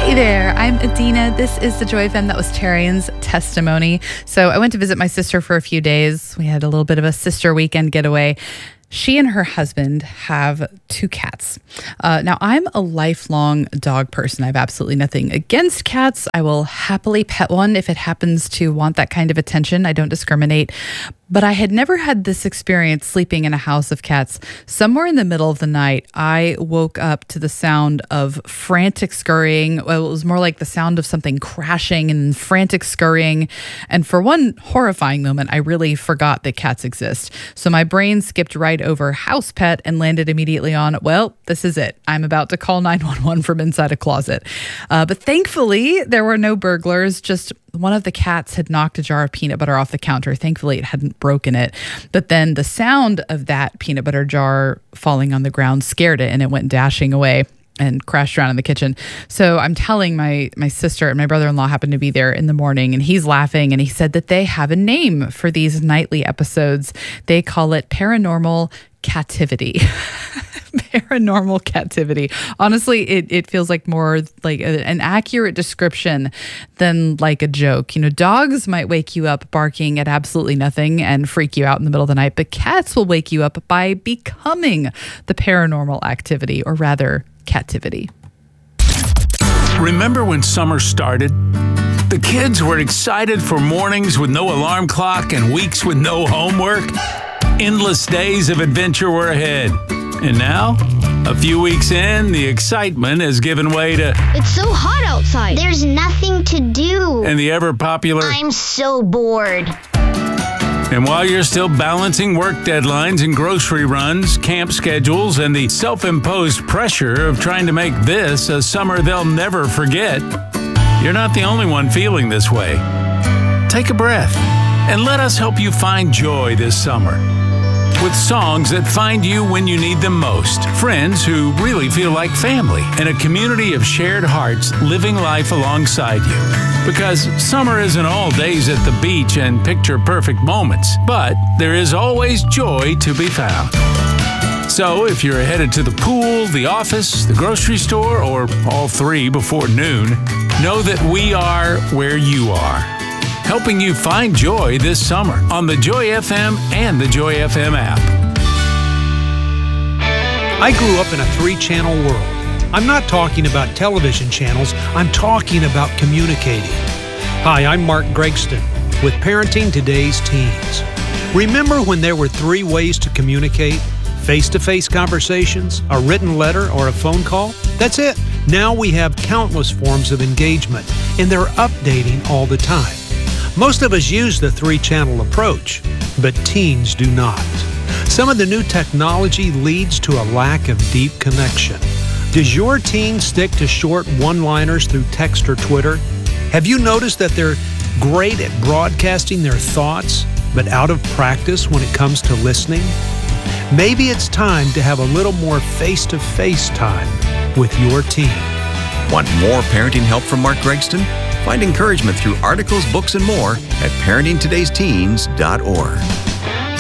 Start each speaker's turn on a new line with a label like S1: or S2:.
S1: Hey there, I'm Adina. This is the Joy FM. That was Tarian's testimony. So I went to visit my sister for a few days. We had a little bit of a sister weekend getaway. She and her husband have 2 cats. Now, I'm a lifelong dog person. I have absolutely nothing against cats. I will happily pet one if it happens to want that kind of attention. I don't discriminate. But I had never had this experience sleeping in a house of cats. Somewhere in the middle of the night, I woke up to the sound of frantic scurrying. Well, it was more like the sound of something crashing and frantic scurrying. And for one horrifying moment, I really forgot that cats exist. So my brain skipped right over house pet and landed immediately on, well, this is it. I'm about to call 911 from inside a closet. But thankfully, there were no burglars, just one of the cats had knocked a jar of peanut butter off the counter. Thankfully, it hadn't broken it. But then the sound of that peanut butter jar falling on the ground scared it, and it went dashing away and crashed around in the kitchen. So I'm telling my sister, and my brother-in-law happened to be there in the morning, and he's laughing, and he said that they have a name for these nightly episodes. They call it paranormal captivity. Paranormal captivity. Honestly, it feels like more like an accurate description than like a joke. You know, dogs might wake you up barking at absolutely nothing and freak you out in the middle of the night, but cats will wake you up by becoming the paranormal activity, or rather, captivity.
S2: Remember when summer started? The kids were excited for mornings with no alarm clock and weeks with no homework. Endless days of adventure were ahead. And now, a few weeks in, the excitement has given way to...
S3: It's so hot outside. There's nothing to do.
S2: And the ever-popular...
S3: I'm so bored.
S2: And while you're still balancing work deadlines and grocery runs, camp schedules, and the self-imposed pressure of trying to make this a summer they'll never forget, you're not the only one feeling this way. Take a breath and let us help you find joy this summer. With songs that find you when you need them most. Friends who really feel like family. And a community of shared hearts living life alongside you. Because summer isn't all days at the beach and picture-perfect moments. But there is always joy to be found. So if you're headed to the pool, the office, the grocery store, or all 3 before noon, know that we are where you are. Helping you find joy this summer on the Joy FM and the Joy FM app.
S4: I grew up in a 3-channel world. I'm not talking about television channels, I'm talking about communicating. Hi, I'm Mark Gregston with Parenting Today's Teens. Remember when there were 3 ways to communicate? Face-to-face conversations, a written letter, or a phone call? That's it. Now we have countless forms of engagement, and they're updating all the time. Most of us use the 3-channel approach, but teens do not. Some of the new technology leads to a lack of deep connection. Does your teen stick to short one-liners through text or Twitter? Have you noticed that they're great at broadcasting their thoughts, but out of practice when it comes to listening? Maybe it's time to have a little more face-to-face time with your teen.
S5: Want more parenting help from Mark Gregston? Find encouragement through articles, books, and more at parentingtodaysteens.org.